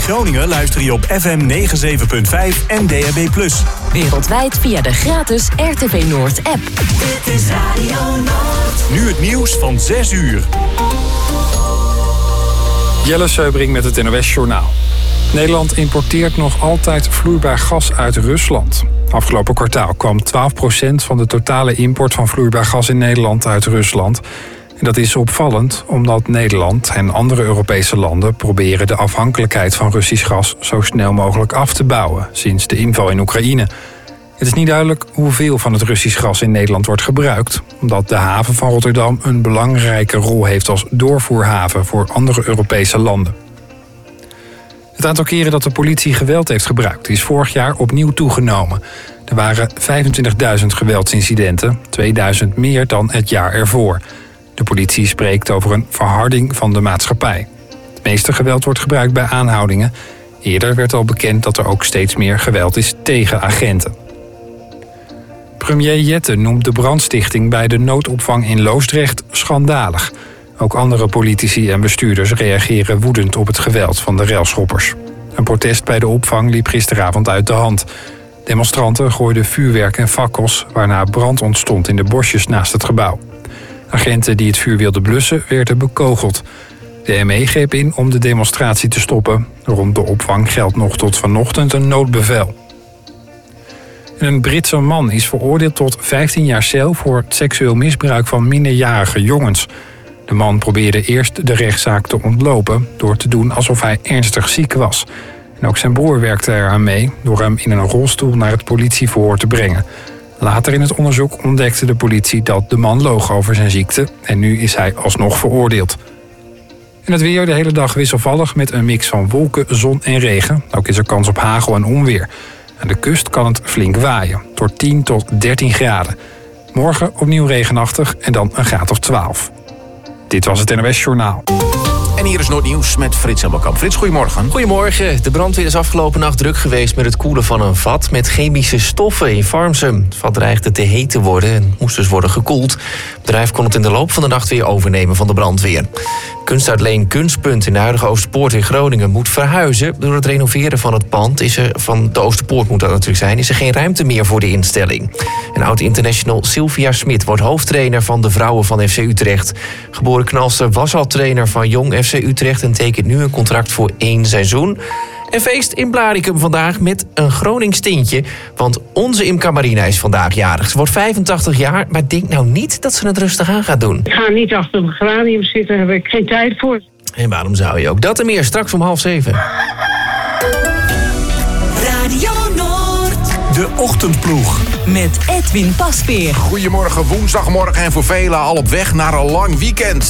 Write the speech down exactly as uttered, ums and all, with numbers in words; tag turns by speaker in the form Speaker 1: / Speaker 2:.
Speaker 1: Groningen luister je op F M negenenzeventig punt vijf en D A B plus.
Speaker 2: Wereldwijd via de gratis R T V Noord app.
Speaker 3: Dit is Radio Noord.
Speaker 1: Nu het nieuws van zes uur.
Speaker 4: Jelle Seubring met het N O S Journaal. Nederland importeert nog altijd vloeibaar gas uit Rusland. Afgelopen kwartaal kwam twaalf procent van de totale import van vloeibaar gas in Nederland uit Rusland. En dat is opvallend omdat Nederland en andere Europese landen proberen de afhankelijkheid van Russisch gas zo snel mogelijk af te bouwen sinds de inval in Oekraïne. Het is niet duidelijk hoeveel van het Russisch gas in Nederland wordt gebruikt, omdat de haven van Rotterdam een belangrijke rol heeft als doorvoerhaven voor andere Europese landen. Het aantal keren dat de politie geweld heeft gebruikt is vorig jaar opnieuw toegenomen. Er waren vijfentwintigduizend geweldsincidenten, tweeduizend meer dan het jaar ervoor. De politie spreekt over een verharding van de maatschappij. Het meeste geweld wordt gebruikt bij aanhoudingen. Eerder werd al bekend dat er ook steeds meer geweld is tegen agenten. Premier Jette noemt de brandstichting bij de noodopvang in Loosdrecht schandalig. Ook andere politici en bestuurders reageren woedend op het geweld van de railschoppers. Een protest bij de opvang liep gisteravond uit de hand. Demonstranten gooiden vuurwerk en fakkels, waarna brand ontstond in de bosjes naast het gebouw. Agenten die het vuur wilden blussen werden bekogeld. De M E greep in om de demonstratie te stoppen. Rond de opvang geldt nog tot vanochtend een noodbevel. Een Britse man is veroordeeld tot vijftien jaar cel voor het seksueel misbruik van minderjarige jongens. De man probeerde eerst de rechtszaak te ontlopen door te doen alsof hij ernstig ziek was. En ook zijn broer werkte eraan mee door hem in een rolstoel naar het politieverhoor te brengen. Later in het onderzoek ontdekte de politie dat de man loog over zijn ziekte en nu is hij alsnog veroordeeld. En het weer de hele dag wisselvallig met een mix van wolken, zon en regen. Ook is er kans op hagel en onweer. Aan de kust kan het flink waaien, door tien tot dertien graden. Morgen opnieuw regenachtig en dan een graad of twaalf. Dit was het N O S Journaal.
Speaker 5: En hier is Noordnieuws met Frits Hemmelkamp. Frits, goedemorgen.
Speaker 6: Goedemorgen. De brandweer is afgelopen nacht druk geweest met het koelen van een vat met chemische stoffen in Farmsum. Het vat dreigde te heet te worden en moest dus worden gekoeld. Het bedrijf kon het in de loop van de nacht weer overnemen van de brandweer. Kunstuitleen Kunstpunt in de huidige Oosterpoort in Groningen moet verhuizen. Door het renoveren van het pand, is er, van de Oosterpoort moet dat natuurlijk zijn, is er geen ruimte meer voor de instelling. En oud-international Sylvia Smit wordt hoofdtrainer van de vrouwen van F C Utrecht. Geboren knalster was al trainer van Jong F C Utrecht en tekent nu een contract voor één seizoen. En feest in Blaricum vandaag met een Gronings tintje. Want onze Imca Marina is vandaag jarig. Ze wordt vijfentachtig jaar, maar denk nou niet dat ze het rustig aan gaat doen.
Speaker 7: Ik ga niet achter een geranium zitten, daar heb ik geen tijd voor.
Speaker 6: En waarom zou je ook? Dat en meer straks om half zeven.
Speaker 3: Radio Noord.
Speaker 1: De Ochtendploeg.
Speaker 2: Met Edwin Pasveer.
Speaker 5: Goedemorgen, woensdagmorgen en voor velen al op weg naar een lang weekend.